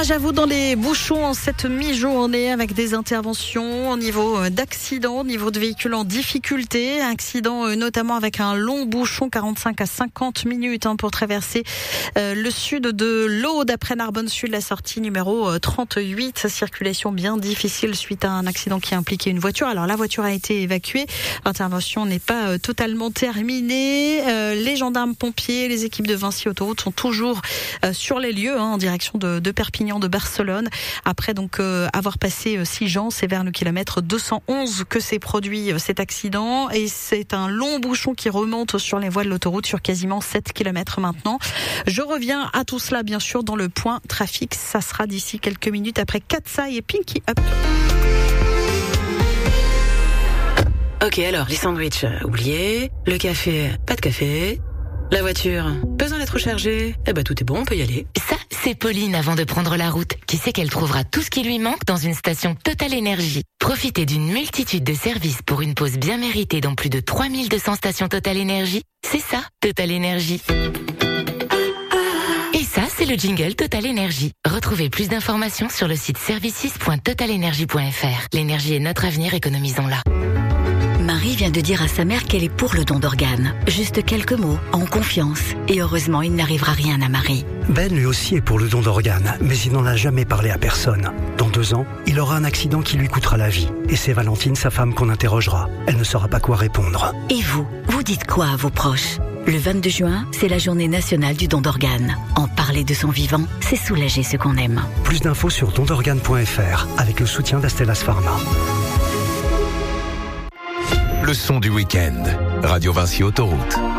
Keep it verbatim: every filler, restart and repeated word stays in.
courage à vous dans les bouchons en cette mi-journée avec des interventions au niveau d'accidents, au niveau de véhicules en difficulté. Accident notamment avec un long bouchon, quarante-cinq à cinquante minutes hein, pour traverser euh, le sud de l'Aude après Narbonne Sud, la sortie numéro trente-huit. Circulation bien difficile suite à un accident qui a impliqué une voiture. Alors la voiture a été évacuée. L'intervention n'est pas euh, totalement terminée. Euh, les gendarmes pompiers, les équipes de Vinci Autoroute sont toujours euh, sur les lieux hein, en direction de, de Perpignan, de Barcelone. Après donc euh, avoir passé euh, Sigean, c'est vers le kilomètre deux cent onze que s'est produit euh, cet accident et c'est un long bouchon qui remonte sur les voies de l'autoroute sur quasiment sept kilomètres maintenant. Je reviens à tout cela bien sûr dans le point trafic. Ça sera d'ici quelques minutes après Katsai et Pinky Up. Ok, alors les sandwichs, euh, oubliez. Le café, pas de café. La voiture, besoin d'être rechargée. Eh ben tout est bon, on peut y aller. Ça, c'est Pauline avant de prendre la route, qui sait qu'elle trouvera tout ce qui lui manque dans une station Total Énergie. Profitez d'une multitude de services pour une pause bien méritée dans plus de trois mille deux cents stations Total Énergie. C'est ça, Total Énergie. Et ça, c'est le jingle Total Énergie. Retrouvez plus d'informations sur le site services point total énergie point f r. L'énergie est notre avenir, économisons-la. Marie vient de dire à sa mère qu'elle est pour le don d'organes. Juste quelques mots, en confiance. Et heureusement, il n'arrivera rien à Marie. Ben lui aussi est pour le don d'organes, mais il n'en a jamais parlé à personne. Dans deux ans, il aura un accident qui lui coûtera la vie. Et c'est Valentine, sa femme, qu'on interrogera. Elle ne saura pas quoi répondre. Et vous, vous dites quoi à vos proches ? Le vingt-deux juin, c'est la journée nationale du don d'organes. En parler de son vivant, c'est soulager ce qu'on aime. Plus d'infos sur don d'organes point f r avec le soutien d'Astellas Pharma. Le son du week-end. Radio Vinci Autoroute.